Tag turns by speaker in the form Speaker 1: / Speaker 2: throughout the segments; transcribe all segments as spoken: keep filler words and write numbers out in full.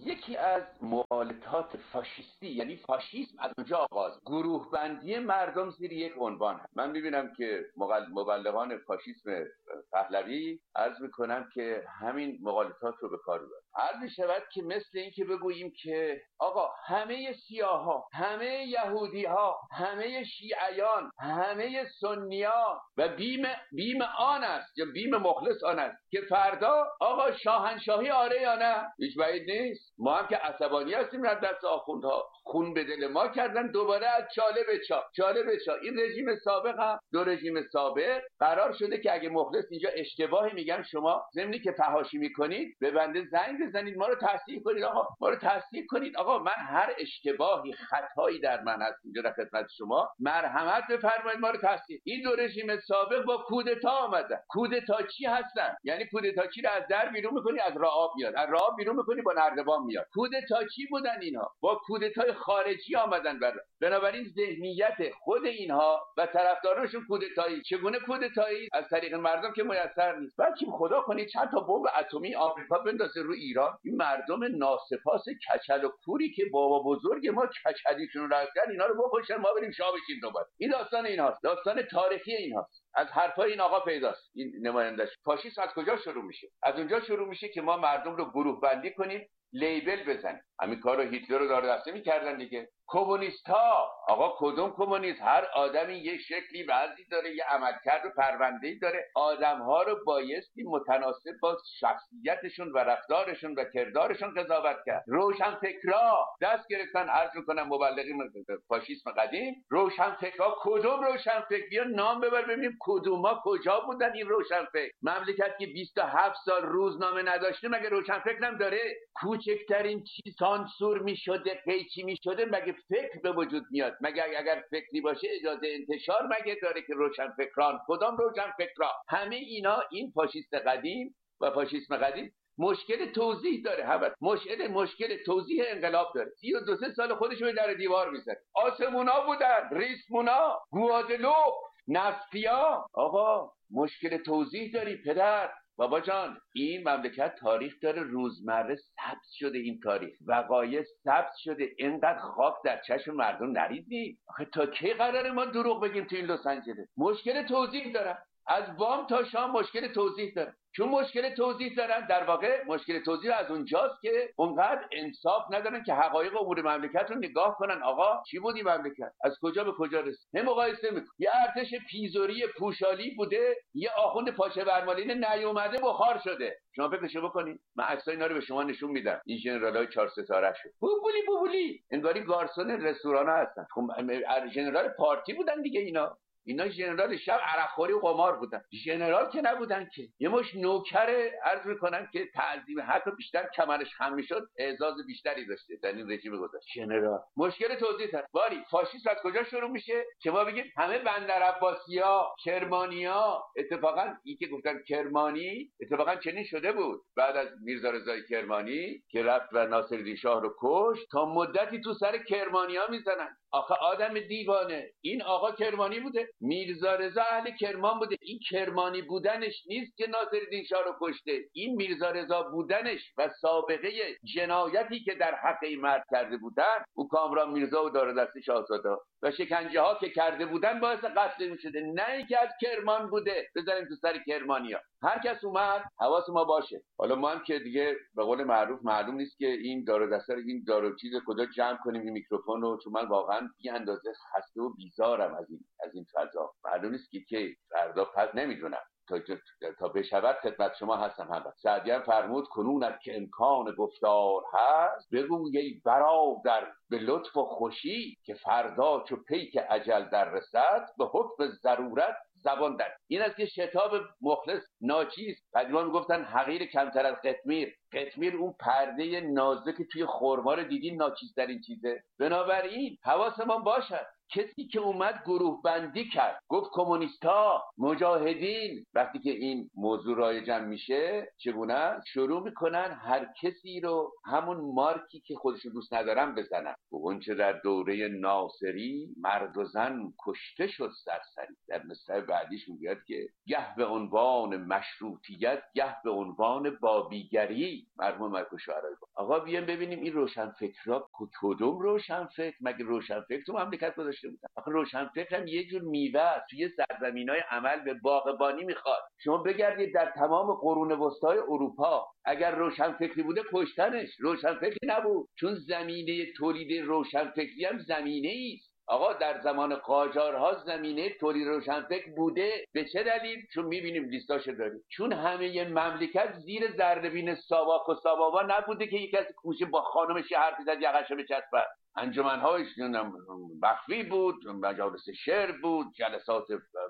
Speaker 1: یکی از مغالطات فاشیستی، یعنی فاشیسم از اونجا آغاز، گروه بندی مردم زیر یک عنوان هست. من میبینم که مبلغان فاشیسم پهلوی عرض میکنم که همین مغالطات رو به کار ببرن. عرض میشود که مثل این که بگوییم که آقا همه سیاها، همه یهودی ها، همه شیعیان، همه سنیان و بیم بیم آن است یا بیم مخلص آن است که فردا آقا شاهنشاهی آره یا نه؟ هیچ بعید نیست. ما هم که عصبانی هستیم از دست آخوندها، خون به دل ما کردن، دوباره از چاله به چا چاله به چا. این رژیم سابق هم دو رژیم سابق قرار شده که اگه مخلص اینجا اشتباهی میگن، شما ضمنی که فحاشی میکنید به بنده زنگ بزنید، ما رو تصحیح کنید. آقا ما رو تصحیح کنید. آقا من هر اشتباهی خطایی در من هست اینجا در خدمت شما، مرحمت بفرمایید، ما رو تصحیح. این دو رژیم سابق با کودتا آمدن. کودتا چی هستن؟ یعنی کودتا چی رو از در بیرون میکنی از راه آب میاد، از راه آب بیرون میکنی با نردبان میاد. کودتا چی بودن اینها؟ با کودتای خارجی آمدن بر. بنابراین ذهنیت خود اینها و طرفدارانشون کودتایی. چگونه کودتایی؟ از طریق مردم که میسر نیست. بلکه خدا کنه چند تا بمب اتمی آمریکا بندازه رو ایران، این مردم ناسپاس کچل و کوری که بابا بزرگ ما کچلیشون رو کردن، اینا رو بکشن ما بریم شاه بشیم دوباره. این داستان اینهاست، داستان تاریخی اینهاست. از حرفای این آقا پیداست. این نمایندش فاشیسم از کجا شروع میشه؟ از اونجا شروع میشه که ما مردم رو گروه بندی کنیم، لیبل بزنیم. همین کارو هیتلر رو داره دسته میکردن دیگه. کمونیست ها، آقا کدوم کمونیست؟ هر آدمی یه شکلی وضعی داره، یه عملکرد و پرونده‌ای داره. آدم ها رو بایستی متناسب با شخصیتشون و رفتارشون و کردارشون قضاوت کرد. روشنفکرا دست گرفتن، عرض میکنم مبلغین فاشیسم قدیم، روشنفکرا کدوم روشنفکر؟ بیا نام ببر ببینیم کدوما کجا بودن این روشنفکر. مملکت که بیست و هفت سال روزنامه نداشته مگه روشنفکر هم داره؟ کوچکترین چیز سانسور میشده، قیچی میشده، مگه فکر به وجود میاد؟ مگه اگر فکری باشه اجازه انتشار مگه داره که روشنفکران؟ کدام روشنفکرا؟ همه اینا این فاشیست قدیم و فاشیسم قدیم مشکل توضیح داره. هم مشکل مشکل توضیح انقلاب داره. سی و دو سه سال خودش رو در دیوار میزنه. آسمونا بودن، ریسمونا، گوادلوپ، نفیا. آقا مشکل توضیح داری پدر. بابا جان، این مملکت تاریخ داره، روزمره ثبت شده، این تاریخ وقایع ثبت شده. اینقدر خاک در چشم مردم نریزید. آخه تا کی قراره ما دروغ بگیم تو این لس آنجلس؟ مشکل توضیح دارن، از بام تا شام مشکل توضیح دارن. چون مشکل توضیح دارن، در واقع مشکل توضیح از اونجاست که اونقدر انصاف ندارن که حقایق امور مملکت رو نگاه کنن. آقا چی بود این مملکت؟ از کجا به کجا رسید؟ هم مقایسه میکنه. یه ارتش پیزوری پوشالی بوده، یه آخوند پاچه برمالین نیومده بخار شده. شما فکرشو بکنید. من عکسای اینا رو به شما نشون میدم. این ژنرالای چهار ستاره شو بوبولی بوبولی انگاری گارسون رستوران هستن. خب ژنرال پارتی بودن دیگه اینا. اینا ژنرال شب عرقخوری و قمار بودن. ژنرال که نبودن که. یه مش نوکر عرض میکنن که تعظیم حق بیشتر کمرش خم میشد، اعزاز بیشتری داشته در این رژیم گذشته. ژنرال مشکل توضیح هست. باری فاشیسم از کجا شروع میشه؟ که ما بگیم همه بندر عباسیا، کرمانیا. اتفاقا این که گفتن کرمانی اتفاقا چنین شده بود. بعد از میرزا رضای کرمانی که رفت و ناصرالدین شاه رو کشت، تا مدتی تو سر کرمانیا میزنن. آخه آدم دیوانه، این آقا کرمانی بوده، میرزا رضا اهل کرمان بوده. این کرمانی بودنش نیست که ناصرالدین شاه رو کشته. این میرزا رضا بودنش و سابقه جنایتی که در حق این مرد کرده بودن، او کامران میرزا و دار دسته شاهزاده و شکنجه ها که کرده بودن باعث قتل می شده. نه اینکه از کرمان بوده بذاریم تو سر کرمانیا. هر کس اومد حواس ما باشه. حالا ما هم که دیگه به قول معروف معلوم نیست که این دار و دسته این دار و چیز کجا جمع کنیم این میکروفون رو، چون من واقعا بی اندازه خسته و بیزارم از این از این فضا. معلوم نیست که کی فردا پس نمیدونم تا تا بشود خدمت شما هستم. هم سعدی هم فرمود کنونت که امکان گفتار هست، بگو ای برادر به لطف و خوشی، که فردا چو پیک اجل در رسد، به حکم ضرورت زبان در. این است که شتاب مخلص ناچیز. قدیما میگفتن حقیر کمتر از قطمیر. قطمیر اون پرده نازک توی خرما رو دیدین، ناچیزترین چیزه. بنابراین حواسمون باشد کسی که اومد گروه بندی کرد، گفت کمونیستا، مجاهدین. وقتی که این موضوع رایجم میشه چگونه شروع میکنن هر کسی رو همون مارکی که خودشو دوست ندارن بزنن. اون چه در دوره ناصری مرد و زن کشته شد سرسری. در مصرع بعدیش میگه که گه به عنوان مشروطیت، گه به عنوان بابیگری. مرحوم ملک شعرایی. آقا بیایم ببینیم این روشنفکرها کدوم روشنفکر؟ مگه روشنفکر تو مملکت گذاشته بودن؟ آخه روشنفکر هم یه جور میوه است، توی سرزمینای عمل به باغبانی میخواد. شما بگردید در تمام قرون وسطای اروپا، اگر روشنفکری بوده کشتنش. روشنفکری نبود، چون زمینه تولید روشنفکری هم زمینه ایست. آقا در زمان قاجارها زمینه تولید روشنفکر بوده. به چه دلیل؟ چون میبینیم لیستاشو داریم. چون همه مملکت زیر ذره‌بین ساواک و سابابا نبوده که یک کسی کوشه با خانمش حرف زد یقهشو بچسبه. انجمن‌هایش مخفی بود، مجالس شعر بود، جلسات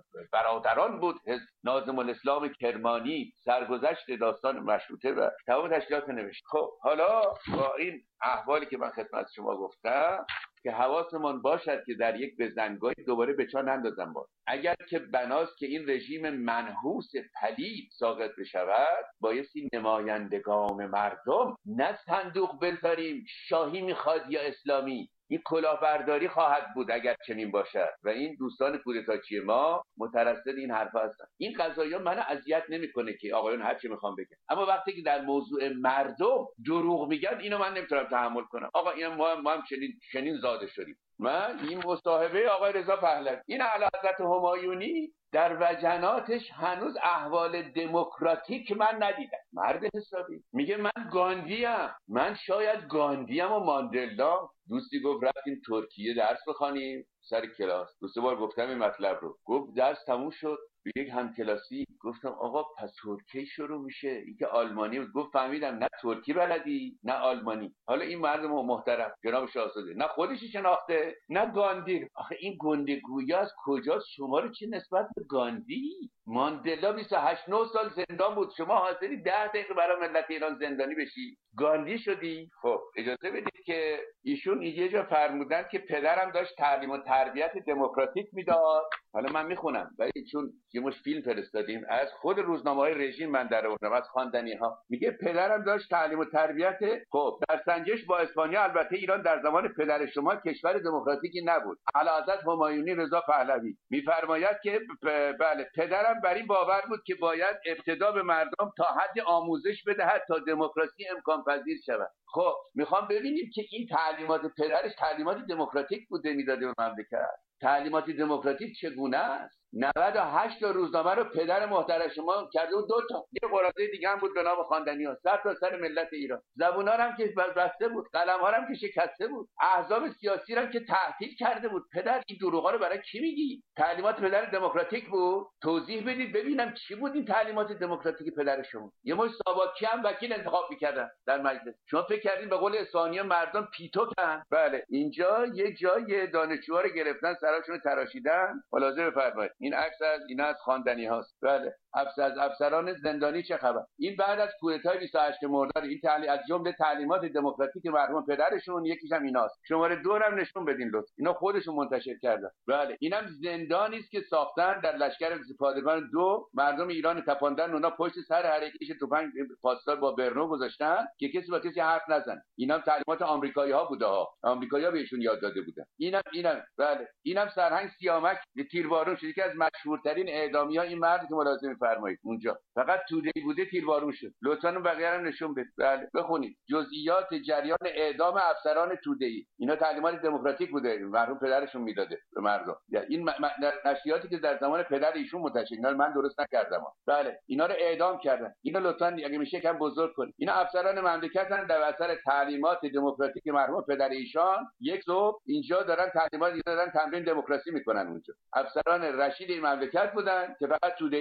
Speaker 1: برادران بود، ناظم الاسلام کرمانی سرگذشت داستان مشروطه و تمام تشکیلات نوشت. خب حالا با این احوالی که من خدمت شما گفتم که حواسمون باشد که در یک بزنگاهی دوباره به چا نندازم باز. اگر که بناست که این رژیم منحوس پلید ساقط بشود، بایستی نمایندگان مردم نه صندوق بذاریم شاهی میخواد یا اسلامی. این کلاهبرداری خواهد بود اگر چنین باشد و این دوستان کودتاچی ما مترصد این حرفا هستن. این قضایا منو اذیت نمیکنه که آقایون هر چی میخوام بگن، اما وقتی که در موضوع مردم دروغ میگن اینو من نمیتونم تحمل کنم. آقا این ما هم, ما هم چنین چنین زاده شدیم. من این مصاحبه آقای رضا پهلوی، این اعلیحضرت همایونی در وجناتش هنوز احوال دموکراتیک من ندیدم. مرد حسابی میگه من گاندیم، من شاید گاندیم و ماندلا. دوستی گفت رفتیم ترکیه درس بخوانیم سر کلاس. دو سه بار گفتم این مطلب رو. گفت درس تموم شد، به یک همکلاسی گفتم آقا پس ترکی شروع میشه؟ این که آلمانی بود. گفت فهمیدم نه ترکی بلدی نه آلمانی. حالا این مردم محترم جناب شاهزاده نه خودشی شناخته نه گاندی. آخه این گندگویی از کجاست؟ شما رو چه نسبت به گاندی؟ ماندلا بیست و هشت نه سال زندان بود، شما حاضری ده دقیقه برای ملت ایران زندانی بشی؟ گاندی شدی؟ خب اجازه بدید که ایشون یه جا فرمودن که پدرم داشت تعلیم و تربیت دموکراتیک میداد. حالا من میخونم ولی چون یه مش فیلم فرستادیم از خود روزنامه‌های رژیم من در آوردم از خواندنی ها. میگه پدرم داشت تعلیم و تربیت. خب در سنجش با اسپانیا البته ایران در زمان پدر شما کشور دموکراتیکی نبود. اعلیحضرت همایونی رضا پهلوی میفرماید که بله پدرم بر این باور بود که باید ابتدا به مردم تا حد آموزش بدهد تا دموکراسی امکان پذیر شود. خب میخوام ببینیم که این تعلیمات پدرش تعلیمات دموکراتیک بوده میداده به مملکت. تعلیمات دموکراتیک چگونه است؟ نود و هشت تا روزنامه رو پدر محترم شما کرده بود دو تا. یه قرارداد دیگه هم بود به نام خواندنی‌ها. سر تا سر ملت ایران. زبونا هم که بسته بود، قلم‌ها هم که شکسته بود. احزاب سیاسی هم که تعطیل کرده بود. پدر این دروغا رو برای کی میگی؟ تعلیمات پدر دموکراتیک بود؟ توضیح بدید ببینم چی بود این تعلیمات دموکراتیک پدر شما؟ یه مش ساواکی هم وکیل انتخاب می‌کردن در مجلس. شما فکر کردین به قول اسفانی مردم پیتوکن؟ بله اینجا یه جای دانشجوها رو گرفتن سراشون تراشیدن. ملاحظه بفرمایید. این عکس از اینا از خواندنی هاست. بله افسر از افسران زندانی چه خبر؟ این بعد از کودتای بیست و هشت مرداد. این تعلیم از جمله تعلیمات دموکراتیک مرحوم پدرشون یکیش هم ایناست. شماره دو هم نشون بدین لطفا. اینا خودشون منتشر کردن. بله اینم زندانی است که ساختن در لشکر پادگان دو. مردم ایران تپاندن، اونا پشت سر هر یکیش تفنگ پاسدار با برنو گذاشتن که کسی با کسی حرف نزنه. اینم تعلیمات آمریکایی‌ها بوده ها. آمریکایی‌ها بهشون یاد داده بودن. اینم اینم بله اینم سرهنگ سیامک تیربارون شد. یکی از مشهورترین اعدامی‌ها این مرد که ملاحظه می‌فرمایید اونجا فقط توده بوده تیربارون شد. لطفاً اون بقیه رو نشون بدید. بله بخونید جزئیات جریان اعدام افسران توده‌ای. اینا تعلیمات دموکراتیک بوده مرحوم پدرشون میداده به مردم. این نشریاتی که در زمان پدر ایشون منتشر اینا من درست نکردم. بله اینا رو اعدام کردن. اینا لطفاً اگه میشه کم بزرگ کنید. اینا افسران مملکتن در اثر تعلیمات دموکراتیک مرحوم پدر ایشان. یک صبح اینجا دارن تعلیمات دارن تمرین دموکراسی میکنن اونجا. افسران رشید این مملکت بودن که فقط توده‌ای بودن.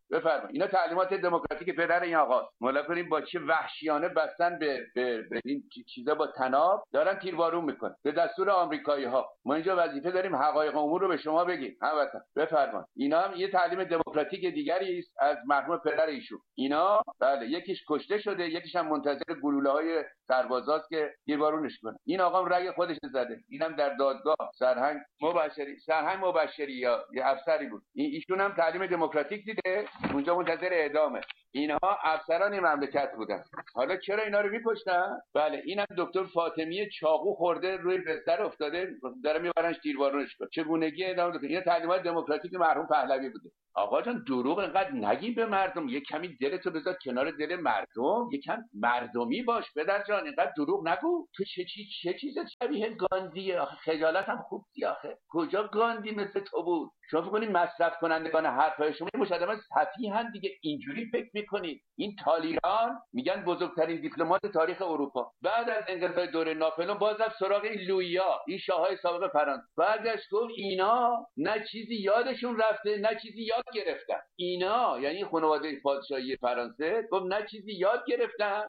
Speaker 1: بفرمایید. اینا تعلیمات دموکراتیک پدر این آقا. مالا کنیم با چه وحشیانه بستن به به, به این چیزا با تناب دارن تیربارون میکنن به دستور آمریکایی ها. ما اینجا وظیفه داریم حقایق امور رو به شما بگیم. هموطن بفرمایید. اینا هم یه تعلیم دموکراتیک دیگری است از مرحوم پدر ایشون. اینا بله یکیش کشته شده، یکیش هم منتظر گلوله‌های سربازاست که تیربارونش کنه. این آقا رأی خودش زده. اینم در دادگاه سرهنگ مبشری سرهنگ مبشری یا یه افسری بود. این ایشون هم تعلیم دموکراتیک دیده، اونجا منتظر اعدامه. اینها افسران این مملکت بودن. حالا چرا اینا رو می‌کشتن؟ بله اینم دکتر فاطمی چاقو خورده روی بستر افتاده، داره میبرنش تیربارونش کنه. چگونگی اعدام دکتر؟ این تعلیمات دموکراتیک مرحوم پهلوی بوده. آقا جان دروغ انقدر نگی به مردم، یه کمی دلتو بذار کنار دل مردم، یه کم مردمی باش پدر جان، اینقدر دروغ نگو. تو چه چی چه چیز شبیه گاندیه آخه، خجالت هم خوب دی آخه. کجا گاندی مثل تو بود؟ شما فکر کنید مصرف کنندگان حرفای شما مشدداً سفیهن دیگه، اینجوری فکر میکنید. این تالیران میگن بزرگترین دیپلمات تاریخ اروپا، بعد از انقلاب دوره ناپلئون باز رفت سراغ این لویا، این شاههای سابق فرانسه، برگشت گفت اینا نه چیزی یادشون رفته نه چیزی یاد گرفتن. اینا یعنی خانواده پادشاهی فرانسه گفت نه چیزی یاد گرفتن